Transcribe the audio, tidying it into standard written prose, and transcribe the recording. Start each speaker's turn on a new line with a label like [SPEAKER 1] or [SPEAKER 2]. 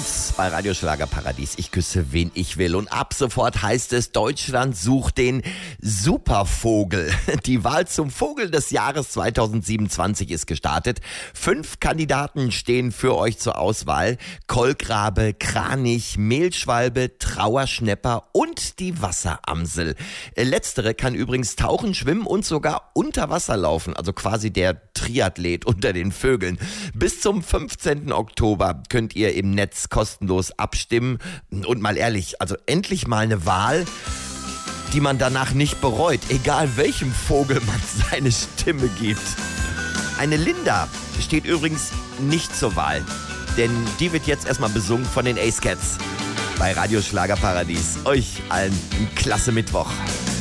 [SPEAKER 1] Schulz bei Radio Schlagerparadies. Ich küsse, wen ich will. Und ab sofort heißt es, Deutschland sucht den Supervogel. Die Wahl zum Vogel des Jahres 2027 ist gestartet. 5 Kandidaten stehen für euch zur Auswahl. Kolkrabe, Kranich, Mehlschwalbe, Trauerschnäpper und die Wasseramsel. Letztere kann übrigens tauchen, schwimmen und sogar unter Wasser laufen. Also quasi der Triathlet unter den Vögeln. Bis zum 15. Oktober könnt ihr im Netz kostenlos abstimmen. Und mal ehrlich, also endlich mal eine Wahl, die man danach nicht bereut, egal welchem Vogel man seine Stimme gibt. Eine Linda steht übrigens nicht zur Wahl, denn die wird jetzt erstmal besungen von den Ace Cats bei Radio Schlagerparadies. Euch allen einen klasse Mittwoch.